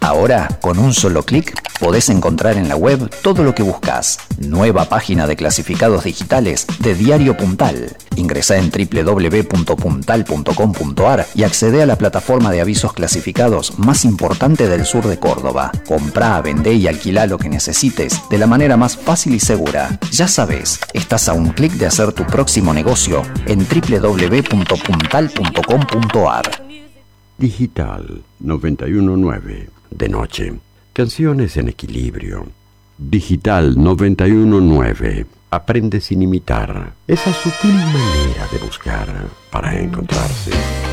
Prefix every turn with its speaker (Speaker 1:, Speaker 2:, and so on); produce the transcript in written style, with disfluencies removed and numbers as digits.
Speaker 1: Ahora, con un solo clic, podés encontrar en la web todo lo que buscas. Nueva página de clasificados digitales de Diario Puntal. Ingresá en www.puntal.com.ar y accede a la plataforma de avisos clasificados más importante del sur de Córdoba. Comprá, vendé y alquilá lo que necesites de la manera más fácil y segura. Ya sabés, estás a un clic de hacer tu próximo negocio en www.puntal.com.ar.
Speaker 2: Digital 919 de noche. Canciones en equilibrio. Digital 919. Aprende sin imitar. Esa sutil manera de buscar para encontrarse.